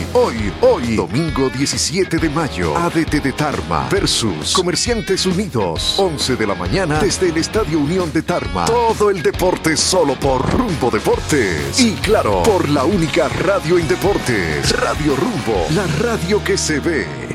domingo 17 de mayo, ADT de Tarma versus Comerciantes Unidos, 11 de la mañana desde el Estadio Unión de Tarma. Todo el deporte solo por Rumbo Deportes. Y claro, por la única radio en deportes, Radio Rumbo, la radio que se ve.